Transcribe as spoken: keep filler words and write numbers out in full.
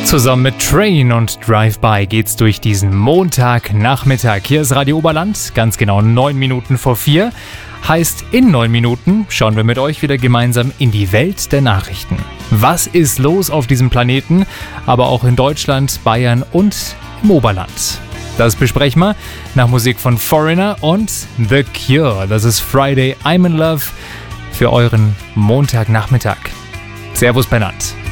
Zusammen mit Train und Drive-By geht's durch diesen Montagnachmittag. Hier ist Radio Oberland, ganz genau neun Minuten vor vier. Heißt, in neun Minuten schauen wir mit euch wieder gemeinsam in die Welt der Nachrichten. Was ist los auf diesem Planeten, aber auch in Deutschland, Bayern und im Oberland? Das besprechen wir nach Musik von Foreigner und The Cure. Das ist Friday, I'm in Love für euren Montagnachmittag. Servus, Bernhard.